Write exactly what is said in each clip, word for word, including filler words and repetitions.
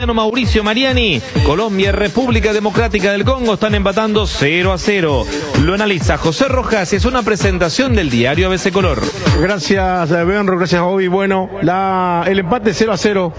colombiano Mauricio Mariani. Colombia y República Democrática del Congo están empatando cero a cero. Lo analiza José Rojas y es una presentación del diario A B C Color. Gracias, Benro, gracias, Bobby. Bueno, la, el empate cero a cero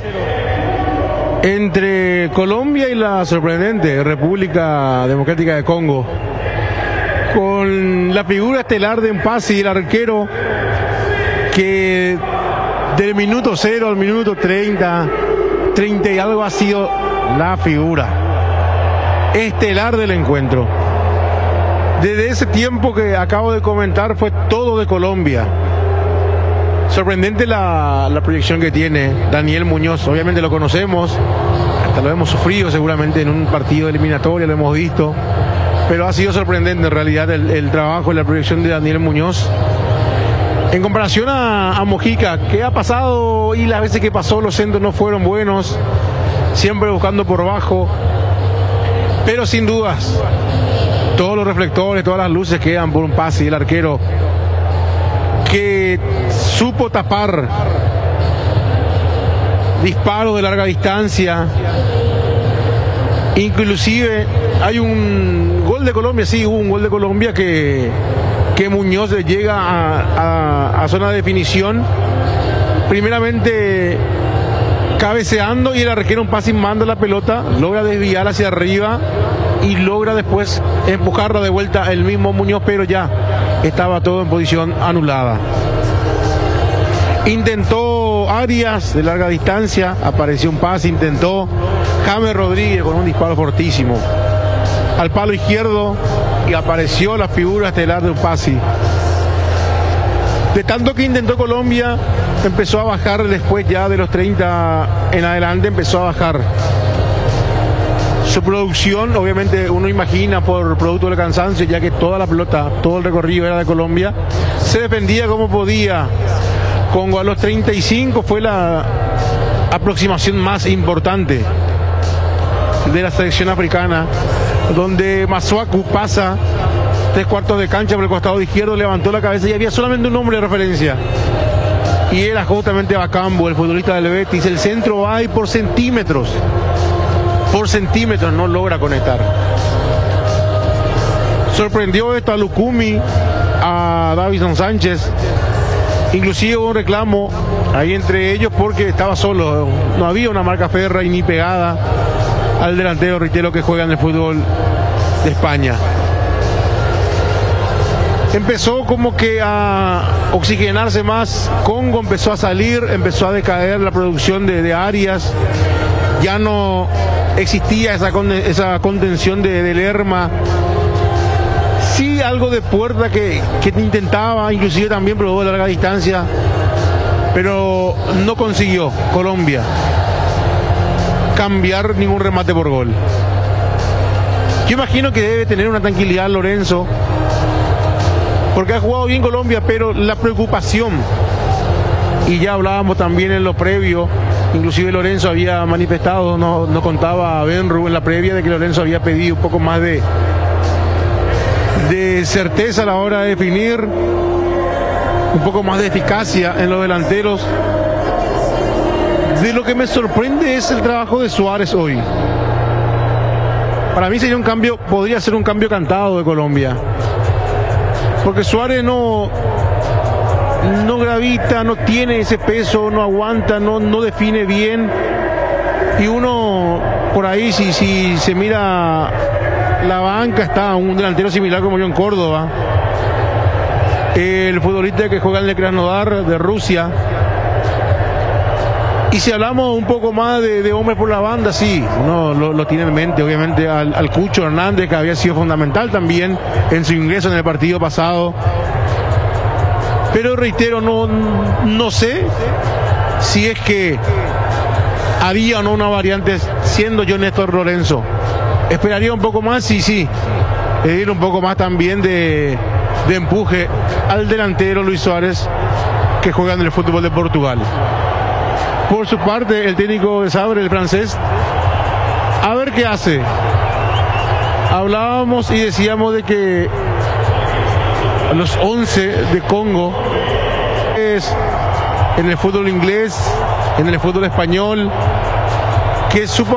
entre Colombia y la sorprendente República Democrática de Congo, con la figura estelar de Mpassi y el arquero que del minuto cero al minuto treinta, treinta y algo ha sido la figura estelar del encuentro. Desde ese tiempo que acabo de comentar fue todo de Colombia. Sorprendente la, la proyección que tiene Daniel Muñoz. Obviamente lo conocemos, hasta lo hemos sufrido seguramente en un partido eliminatorio, lo hemos visto, pero ha sido sorprendente en realidad el, el trabajo y la proyección de Daniel Muñoz. En comparación a, a Mojica, que ha pasado y las veces que pasó los centros no fueron buenos, siempre buscando por bajo, pero sin dudas todos los reflectores, todas las luces quedan por Mpassi, el arquero que supo tapar disparos de larga distancia. Inclusive hay un gol de Colombia, sí, hubo un gol de Colombia que, que Muñoz llega a, a, a zona de definición, primeramente cabeceando, y el arquero Mpassi manda la pelota, logra desviar hacia arriba y logra después empujarla de vuelta el mismo Muñoz, pero ya estaba todo en posición anulada. Intentó Arias de larga distancia, apareció Mpassi, intentó James Rodríguez con un disparo fortísimo al palo izquierdo y apareció la figura estelar de Mpassi. De tanto que intentó Colombia, empezó a bajar después, ya de los treinta en adelante, empezó a bajar su producción. Obviamente uno imagina por producto del cansancio, ya que toda la pelota, todo el recorrido era de Colombia. Se defendía como podía. Congo a los treinta y cinco fue la aproximación más importante de la selección africana, donde Masuaku pasa tres cuartos de cancha por el costado izquierdo, levantó la cabeza y había solamente un hombre de referencia, y era justamente Bakambu, el futbolista del Betis. El centro va y por centímetros, por centímetros no logra conectar. Sorprendió esto a Lucumi, a Davison Sánchez. Inclusive hubo un reclamo ahí entre ellos porque estaba solo, no había una marca ferra y ni pegada al delantero, reitero, que juega en el fútbol de España. Empezó como que a oxigenarse más Congo, empezó a salir, empezó a decaer la producción de, de Arias, ya no existía esa, esa contención de, de Lerma. Sí, algo de Puerta que, que intentaba, inclusive también probó de larga distancia, pero no consiguió Colombia cambiar ningún remate por gol. Yo imagino que debe tener una tranquilidad Lorenzo, porque ha jugado bien Colombia, pero la preocupación, y ya hablábamos también en lo previo, inclusive Lorenzo había manifestado, no, no contaba a Benru en la previa, de que Lorenzo había pedido un poco más de de certeza a la hora de definir, un poco más de eficacia en los delanteros. De lo que me sorprende es el trabajo de Suárez hoy. Para mí sería un cambio, podría ser un cambio cantado de Colombia, porque Suárez no no gravita, no tiene ese peso, no aguanta, no, no define bien, y uno por ahí, si, si se mira la banca, está un delantero similar como John Córdoba, el futbolista que juega en el Krasnodar de Rusia. Y si hablamos un poco más de, de hombres por la banda, sí, uno lo, lo tiene en mente, obviamente, al, al Cucho Hernández, que había sido fundamental también en su ingreso en el partido pasado. Pero reitero, no, no sé si es que haría o no una variante siendo yo Néstor Lorenzo. Esperaría un poco más, sí, sí, pedir un poco más también de, de empuje al delantero Luis Suárez, que juega en el fútbol de Portugal. Por su parte, el técnico de Sabre, el francés, a ver qué hace. Hablábamos y decíamos de que los once de Congo es en el fútbol inglés, en el fútbol español, que supo